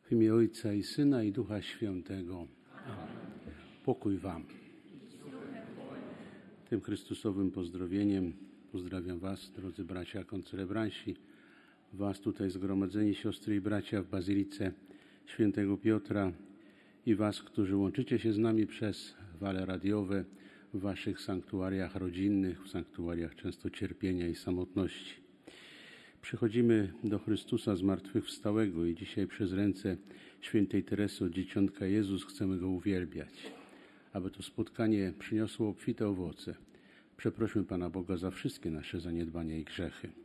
W imię Ojca i Syna i Ducha Świętego. Amen. Pokój wam. Tym Chrystusowym pozdrowieniem pozdrawiam was, drodzy bracia koncelebranci, was tutaj zgromadzeni, siostry i bracia w Bazylice Świętego Piotra i was, którzy łączycie się z nami przez wale radiowe w waszych sanktuariach rodzinnych, w sanktuariach często cierpienia i samotności. Przychodzimy do Chrystusa zmartwychwstałego i dzisiaj przez ręce świętej Teresy od Dzieciątka Jezus chcemy Go uwielbiać. Aby to spotkanie przyniosło obfite owoce, przeprośmy Pana Boga za wszystkie nasze zaniedbania i grzechy.